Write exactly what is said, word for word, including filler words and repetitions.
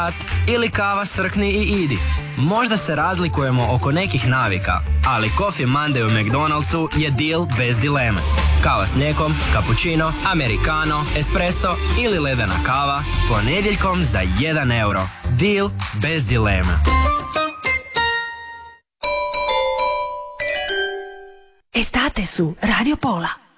ili kava srkni i idi. Možda se razlikujemo oko nekih navika, ali Coffee Monday u McDonald'su je deal bez dileme. Kava s mlijekom, cappuccino, americano, espresso ili ledena kava ponedjeljkom za jedan euro. Deal bez dileme. Estate su Radio Pola.